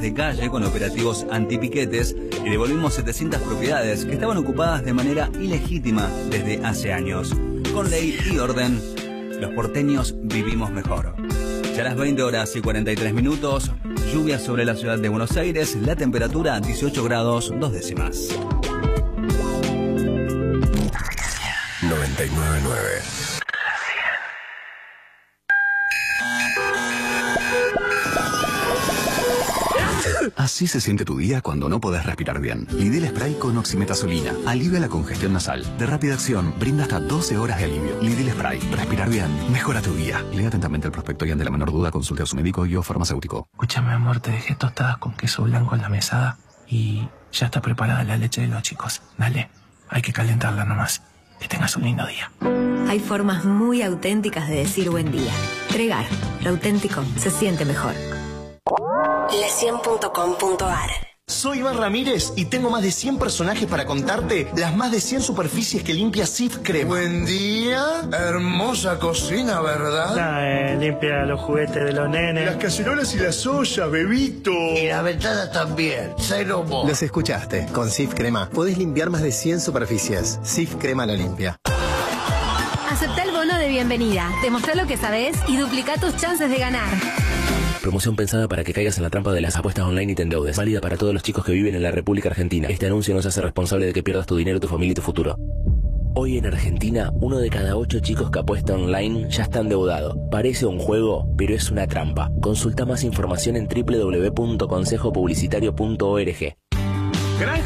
de calle con operativos antipiquetes y devolvimos 700 propiedades que estaban ocupadas de manera ilegítima desde hace años. Con ley y orden, los porteños vivimos mejor. Ya a las 20:43, lluvia sobre la ciudad de Buenos Aires, la temperatura 18 grados 2 décimas. 99.9. Así se siente tu día cuando no podés respirar bien. Lidl Spray con oximetazolina alivia la congestión nasal. De rápida acción, brinda hasta 12 horas de alivio. Lidl Spray. Respirar bien. Mejora tu día. Lea atentamente el prospecto y ante la menor duda consulte a su médico y o farmacéutico. Escúchame, amor, te dejé tostadas con queso blanco en la mesada y ya está preparada la leche de los chicos. Dale, hay que calentarla nomás. Que tengas un lindo día. Hay formas muy auténticas de decir buen día. Tregar. Lo auténtico se siente mejor. La100.com.ar. Soy Iván Ramírez y tengo más de 100 personajes para contarte las más de 100 superficies que limpia Cif Crema. Buen día, hermosa cocina, ¿verdad? Limpia los juguetes de los nenes. Las cacerolas y las ollas, bebito. Y la ventana también, cero mo. Los escuchaste, con Cif Crema podés limpiar más de 100 superficies. Cif Crema la limpia. Aceptá el bono de bienvenida, demostrá lo que sabés y duplica tus chances de ganar. Promoción pensada para que caigas en la trampa de las apuestas online y te endeudes. Válida para todos los chicos que viven en la República Argentina. Este anuncio no se hace responsable de que pierdas tu dinero, tu familia y tu futuro. Hoy en Argentina, 1 de cada 8 chicos que apuesta online ya está endeudado. Parece un juego, pero es una trampa. Consulta más información en www.consejopublicitario.org.